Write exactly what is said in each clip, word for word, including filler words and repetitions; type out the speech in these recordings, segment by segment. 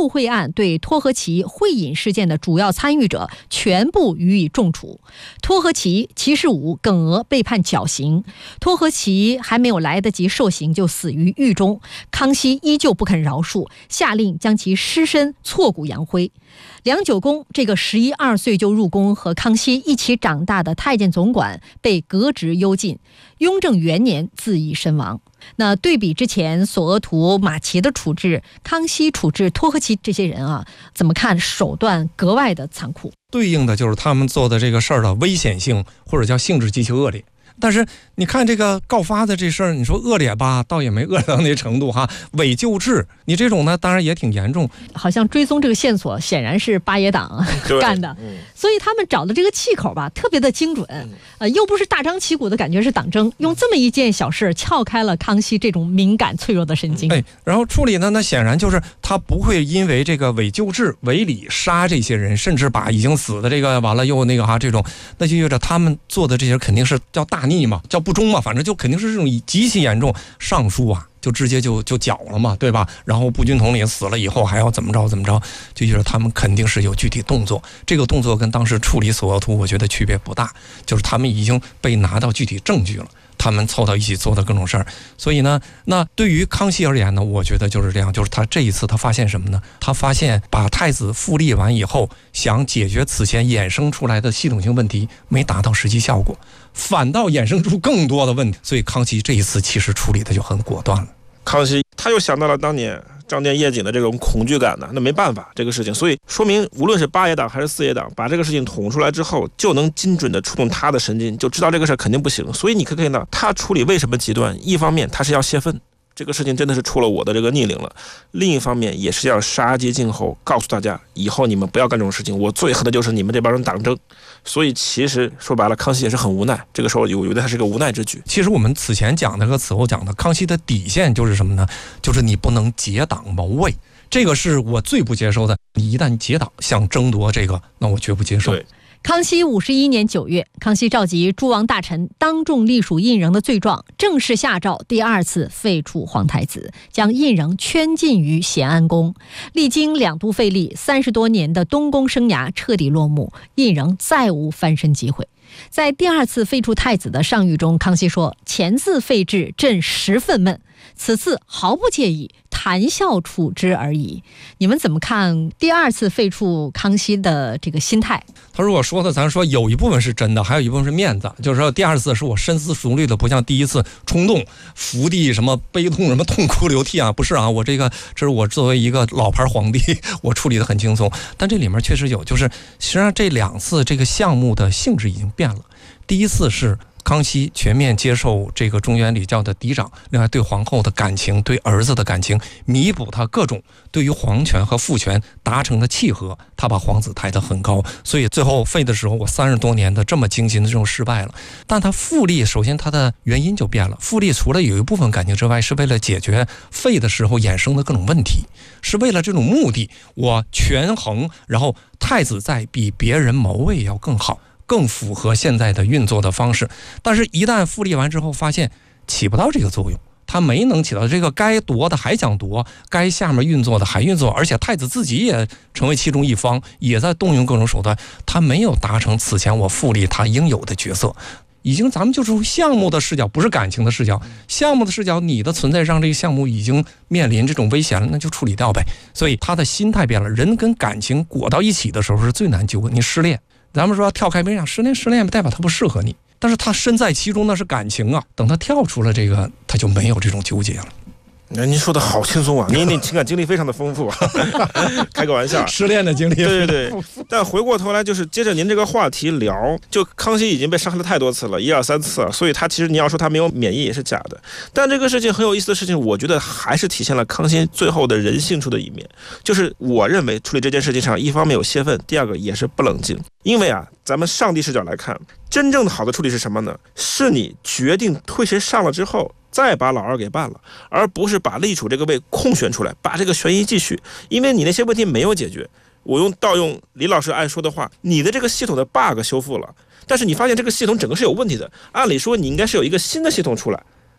受贿案对托和其贿饮事件的主要参与者全部予以重处。托和其、齐世武、耿娥被判绞刑，托和其还没有来得及受刑就死于狱中。康熙依旧不肯饶恕，下令将其尸身挫骨扬灰。梁九公这个十一二岁就入宫和康熙一起长大的太监总管被革职幽禁，雍正元年自缢身亡。那对比之前索额图、马齐的处置，康熙处置托和其这些人啊，怎么看手段格外的残酷？ 对应的就是他们做的这个事儿的危险性，或者叫性质极其恶劣。但是你看这个告发的这事儿，你说恶劣吧，倒也没恶到那程度哈。伪救治，你这种呢，当然也挺严重。 好像追踪这个线索，显然是八爷党干的，嗯、所以他们找的这个气口吧，特别的精准。呃，又不是大张旗鼓的感觉是党争，用这么一件小事撬开了康熙这种敏感脆弱的神经。 哎，然后处理呢，那显然就是他不会因为这个伪救治、伪礼杀这些人，甚至把已经死的这个完了又那个哈这种，那就意味着他们做的这些肯定是叫大逆嘛，叫不忠嘛，反正就肯定是这种极其严重。上书啊，就直接就就绞了嘛，对吧？然后步军统领死了以后还要怎么着怎么着，就觉得他们肯定是有具体动作。这个动作跟当时处理索额图，我觉得区别不大，就是他们已经被拿到具体证据了。他们凑到一起做的各种事儿，所以呢，那对于康熙而言呢，我觉得就是这样，就是他这一次他发现什么呢？他发现把太子复立完以后，想解决此前衍生出来的系统性问题，没达到实际效果，反倒衍生出更多的问题。所以康熙这一次其实处理的就很果断了。 康熙他又想到了当年张殿夜景的这种恐惧感呢，那没办法这个事情，所以说明无论是八爷党还是四爷党，把这个事情捅出来之后，就能精准的触动他的神经，就知道这个事肯定不行。所以你可以看到他处理为什么极端，一方面他是要泄愤，这个事情真的是出了我的这个逆鳞了，另一方面也是要杀鸡儆猴，告诉大家以后你们不要干这种事情，我最恨的就是你们这帮人党争。所以其实说白了，康熙也是很无奈，这个时候我觉得他是个无奈之举。 其实我们此前讲的和此后讲的，康熙的底线就是什么呢？就是你不能结党谋位，这个是我最不接受的。你一旦结党想争夺这个，那我绝不接受。 对。 康熙五十一年九月，康熙召集诸王大臣当众隶属胤禛的罪状，正式下诏第二次废黜皇太子，将胤禛圈禁于咸安宫。历经两度废立，三十多年的东宫生涯彻底落幕，胤禛再无翻身机会。在第二次废黜太子的上谕中，康熙说：“前次废制，朕十分闷，此次毫不介意，谈笑处之而已。”你们怎么看第二次废黜康熙的这个心态？ 他如果说的，咱说有一部分是真的，还有一部分是面子，就是说第二次是我深思熟虑的，不像第一次冲动伏地什么悲痛什么痛哭流涕啊，不是啊，我这个这是我作为一个老牌皇帝，我处理的很轻松。但这里面确实有，就是实际上这两次这个项目的性质已经变了。第一次是康熙全面接受这个中原礼教的嫡长，另外对皇后的感情，对儿子的感情，弥补他各种对于皇权和父权达成的契合，他把皇子抬得很高，所以最后废的时候，我三十多年的这么精心的这种失败了。但他复立，首先他的原因就变了，复立除了有一部分感情之外，是为了解决废的时候衍生的各种问题，是为了这种目的，我权衡，然后太子在比别人谋位要更好，更符合现在的运作的方式。但是一旦复立完之后，发现起不到这个作用，他没能起到这个，该夺的还想夺，该下面运作的还运作，而且太子自己也成为其中一方，也在动用各种手段，他没有达成此前我复立他应有的角色。已经咱们就是项目的视角，不是感情的视角，项目的视角，你的存在让这个项目已经面临这种危险了，那就处理掉呗。所以他的心态变了，人跟感情裹到一起的时候是最难纠葛。你失恋，咱们说跳开边上失恋，失恋代表他不适合你，但是他身在其中那是感情啊，等他跳出了这个，他就没有这种纠结了。 那您说的好轻松啊，您那情感经历非常的丰富啊，开个玩笑， 失恋的经历。 对对对，但回过头来就是接着您这个话题聊，就康熙已经被伤害了太多次了，一二三次了，所以他其实你要说他没有免疫也是假的。但这个事情很有意思的事情，我觉得还是体现了康熙最后的人性处的一面，就是我认为处理这件事情上，一方面有泄愤，第二个也是不冷静。因为啊，咱们上帝视角来看，真正的好的处理是什么呢？是你决定推谁上了之后，再把老二给办了，而不是把立储这个位空选出来，把这个悬疑继续。因为你那些问题没有解决，我用盗用李老师爱说的话，你的这个系统的 bug 修复了，但是你发现这个系统整个是有问题的，按理说你应该是有一个新的系统出来，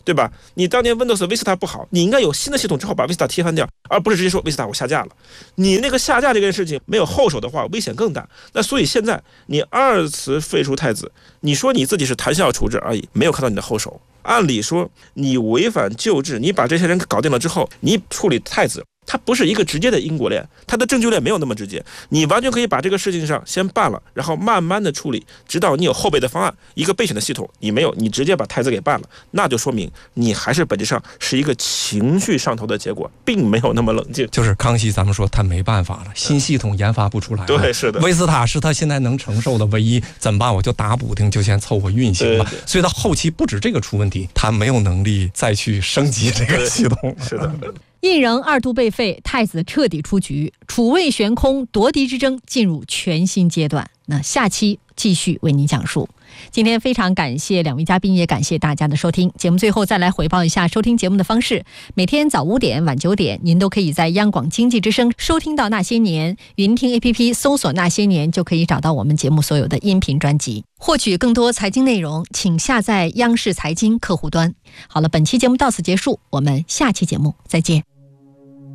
对吧？你当年 Windows Vista 不好，你应该有新的系统之后把 Vista 替换掉，而不是直接说 Vista 我下架了。你那个下架这件事情没有后手的话，危险更大。那所以现在你二次废除太子，你说你自己是谈笑处置而已，没有看到你的后手。按理说你违反旧制，你把这些人搞定了之后，你处理太子，它不是一个直接的因果链，它的证据链没有那么直接，你完全可以把这个事情上先办了，然后慢慢的处理，直到你有后备的方案，一个备选的系统你没有，你直接把太子给办了，那就说明你还是本质上是一个情绪上头的结果，并没有那么冷静。 就是康熙咱们说他没办法了，新系统研发不出来了， 对，是的， 威斯塔是他现在能承受的唯一，怎么办？我就打补丁，就先凑合运行吧。 对对对， 所以到后期不止这个出问题，他没有能力再去升级这个系统。 是的。 胤禛二度被废，太子彻底出局，楚魏悬空夺嫡之争进入全新阶段。那下期继续为您讲述。今天非常感谢两位嘉宾，也感谢大家的收听。节目最后再来回报一下收听节目的方式：每天早五点、晚九点，您都可以在央广经济之声收听到《那些年》，云听 A P P 搜索《那些年》就可以找到我们节目所有的音频专辑。获取更多财经内容，请下载央视财经客户端。好了，本期节目到此结束，我们下期节目再见。